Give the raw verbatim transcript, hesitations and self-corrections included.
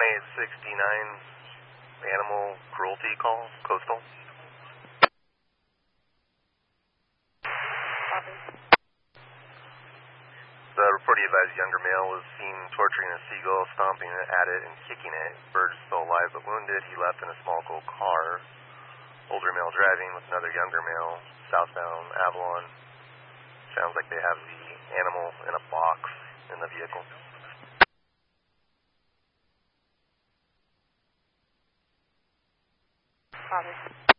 one eight six nine, animal cruelty call, coastal. The report advised younger male was seen torturing a seagull, stomping at it and kicking it. Bird is still alive but wounded. He left in a small gold car. Older male driving with another younger male, southbound Avalon. Sounds like they have the animal in a box in the vehicle. Copy.